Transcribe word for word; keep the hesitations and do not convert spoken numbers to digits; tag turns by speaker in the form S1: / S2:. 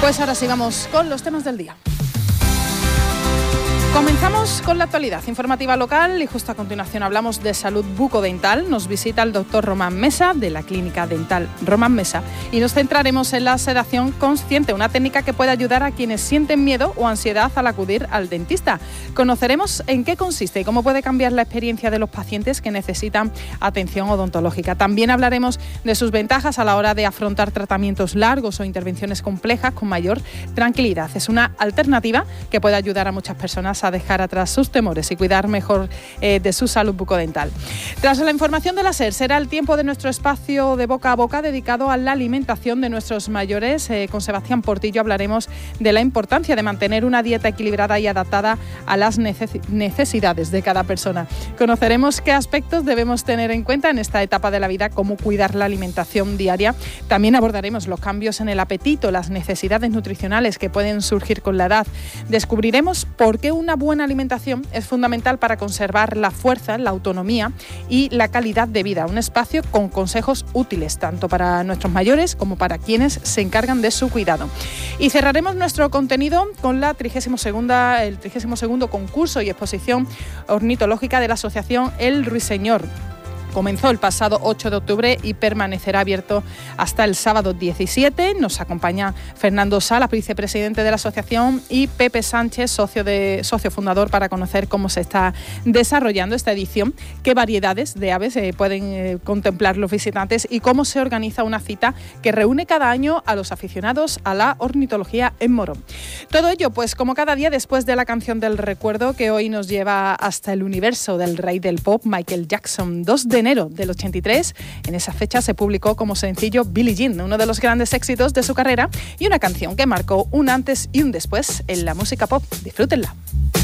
S1: Pues ahora sí vamos con los temas del día. Comenzamos con la actualidad informativa local y justo a continuación hablamos de salud bucodental. Nos visita el doctor Román Mesa de la Clínica Dental Román Mesa y nos centraremos en la sedación consciente, una técnica que puede ayudar a quienes sienten miedo o ansiedad al acudir al dentista. Conoceremos en qué consiste y cómo puede cambiar la experiencia de los pacientes que necesitan atención odontológica. También hablaremos de sus ventajas a la hora de afrontar tratamientos largos o intervenciones complejas con mayor tranquilidad. Es una alternativa que puede ayudar a muchas personas a dejar atrás sus temores y cuidar mejor eh, de su salud bucodental. Tras la información de la SER, será el tiempo de nuestro espacio de boca a boca dedicado a la alimentación de nuestros mayores. Eh, con Sebastián Portillo hablaremos de la importancia de mantener una dieta equilibrada y adaptada a las neces- necesidades de cada persona. Conoceremos qué aspectos debemos tener en cuenta en esta etapa de la vida, cómo cuidar la alimentación diaria. También abordaremos los cambios en el apetito, las necesidades nutricionales que pueden surgir con la edad. Descubriremos por qué una buena alimentación es fundamental para conservar la fuerza, la autonomía y la calidad de vida. Un espacio con consejos útiles tanto para nuestros mayores como para quienes se encargan de su cuidado. Y cerraremos nuestro contenido con la trigésima segunda, el trigésimo segundo concurso y exposición ornitológica de la Asociación El Ruiseñor. Comenzó el pasado ocho de octubre y permanecerá abierto hasta el sábado diecisiete. Nos acompaña Fernando Salas, vicepresidente de la asociación, y Pepe Sánchez, socio, de, socio fundador, para conocer cómo se está desarrollando esta edición, qué variedades de aves eh, pueden eh, contemplar los visitantes y cómo se organiza una cita que reúne cada año a los aficionados a la ornitología en Morón. Todo ello, pues como cada día, después de la canción del recuerdo que hoy nos lleva hasta el universo del rey del pop, Michael Jackson. dos de enero del ochenta y tres, en esa fecha se publicó como sencillo Billie Jean, uno de los grandes éxitos de su carrera y una canción que marcó un antes y un después en la música pop. Disfrútenla.